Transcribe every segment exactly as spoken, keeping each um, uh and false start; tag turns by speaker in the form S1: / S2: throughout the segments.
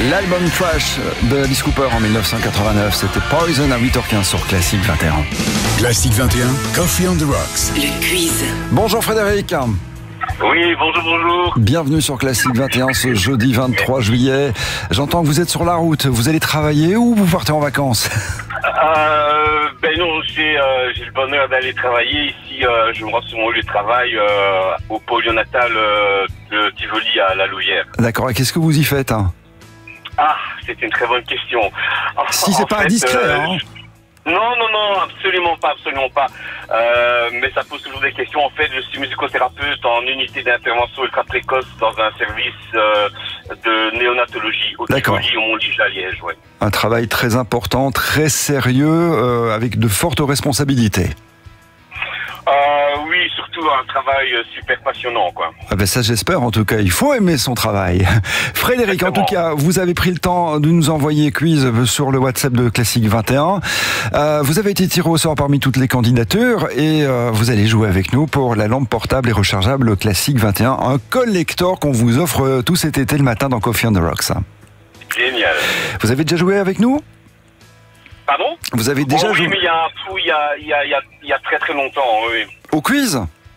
S1: L'album Trash de Alice Cooper en mille neuf cent quatre-vingt-neuf, c'était Poison à huit heures quinze sur Classique vingt et un.
S2: Classique vingt et un, Coffee on the Rocks.
S3: Le quiz.
S1: Bonjour Frédéric.
S4: Oui, bonjour, bonjour.
S1: Bienvenue sur Classique vingt et un ce jeudi vingt-trois juillet. J'entends que vous êtes sur la route. Vous allez travailler ou vous partez en vacances?
S4: Euh, ben non, j'ai euh, j'ai le bonheur d'aller travailler ici. Euh, je me rends sur mon lieu de travail euh, au pôle natal euh, de Tivoli à La Louvière.
S1: D'accord, et qu'est-ce que vous y faites hein?
S4: Ah, c'est une très bonne question. En,
S1: Si c'est
S4: en
S1: pas
S4: fait,
S1: indiscret,
S4: euh,
S1: hein
S4: je... Non, non, non, absolument pas, absolument pas. Euh, mais ça pose toujours des questions. En fait, je suis musicothérapeute en unité d'intervention ultra précoce dans un service euh, de néonatologie au Tivoli, au Mont-Lige à Liège, ouais.
S1: Un travail très important, très sérieux, euh, avec de fortes responsabilités.
S4: Euh, oui, surtout un travail super passionnant, quoi.
S1: Ah ben ça j'espère en tout cas, il faut aimer son travail. Frédéric,
S4: Exactement.
S1: en tout cas, vous avez pris le temps de nous envoyer quiz sur le WhatsApp de Classique vingt et un. Euh, vous avez été tiré au sort parmi toutes les candidatures et euh, vous allez jouer avec nous pour la lampe portable et rechargeable Classique vingt et un, un collector qu'on vous offre tout cet été le matin dans Coffee on the Rocks.
S4: Génial.
S1: Vous avez déjà joué avec nous?
S4: Pardon?
S1: Vous avez déjà
S4: oh, oui,
S1: joué
S4: mais il y a un fou, il y a, il y a, il y a, il y a très très longtemps, oui.
S1: au quiz?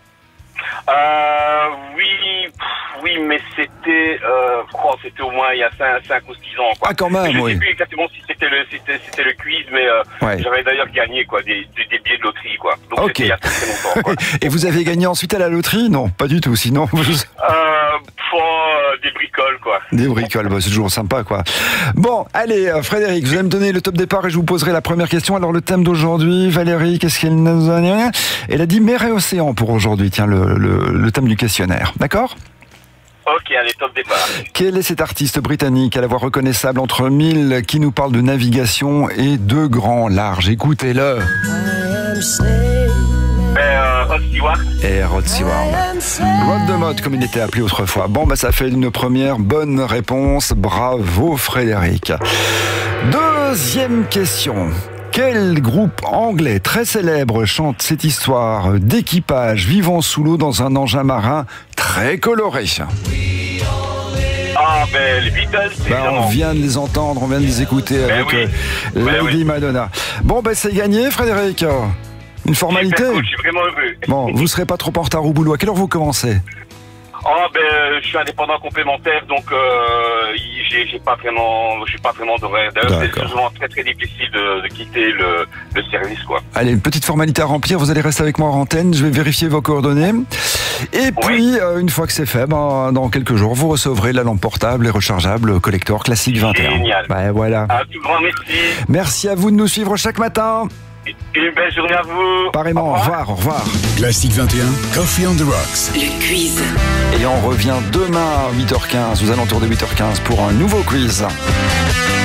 S4: Euh, oui, pff, oui, mais c'était, euh, oh, c'était au moins il y a cinq ou six ans, quoi.
S1: Ah, quand même,
S4: je
S1: oui.
S4: sais plus exactement si c'était le, c'était, c'était le quiz, mais euh,
S1: Ouais.
S4: j'avais d'ailleurs gagné, quoi, des, des, des billets de loterie, quoi. Donc
S1: Ok.
S4: c'était il y a très très longtemps, quoi.
S1: Et vous avez gagné ensuite à la loterie? Non, pas du tout, sinon vous...
S4: euh, pff, oh, des bricoles, quoi.
S1: Des bricoles, bah, c'est toujours sympa quoi. Bon, allez euh, Frédéric, vous allez me donner le top départ et je vous poserai la première question. Alors le thème d'aujourd'hui, Valérie, qu'est-ce qu'elle nous a dit? Elle a dit mer et océan pour aujourd'hui, tiens, le, le, le thème du questionnaire, d'accord?
S4: Ok, allez, top départ.
S1: Quel est cet artiste britannique à la voix reconnaissable entre mille qui nous parle de navigation et de grand large? Écoutez-le.
S4: Ben, euh, Rod Stewart.
S1: Et Rod Stewart. Rod de mode, comme il était appelé autrefois. Bon, bah, ça fait une première bonne réponse. Bravo, Frédéric. Deuxième question. Quel groupe anglais très célèbre chante cette histoire d'équipage vivant sous l'eau dans un engin marin très coloré?
S4: Ah, ben, les Beatles,
S1: Ben,
S4: évidemment.
S1: on vient de les entendre, on vient de les écouter
S4: Ben
S1: avec
S4: oui.
S1: euh,
S4: Ben
S1: Lady
S4: oui.
S1: Madonna. Bon, ben c'est gagné, Frédéric. Une formalité.
S4: Super cool, je suis vraiment heureux.
S1: Bon, vous serez pas trop en retard au boulot. À quelle heure vous commencez?
S4: Ah ben, je suis indépendant complémentaire, donc euh, j'ai, j'ai pas vraiment, j'ai pas vraiment d'horaire. D'ailleurs, c'est
S1: D'accord.
S4: souvent très très difficile de, de quitter le, le service, quoi.
S1: Allez, une petite formalité à remplir. Vous allez rester avec moi en antenne. Je vais vérifier vos coordonnées. Et puis, euh, une fois que c'est fait, ben, dans quelques jours, vous recevrez la lampe portable et rechargeable collector Classique vingt et un.
S4: Génial.
S1: Ben, voilà.
S4: Un tout grand merci.
S1: Merci à vous de nous suivre chaque matin.
S4: Une belle journée à vous.
S1: Pareillement, au revoir, au revoir.
S2: Classique vingt et un, Coffee on the Rocks.
S3: Le quiz.
S1: Et on revient demain à huit heures quinze, aux alentours de huit heures quinze, pour un nouveau quiz.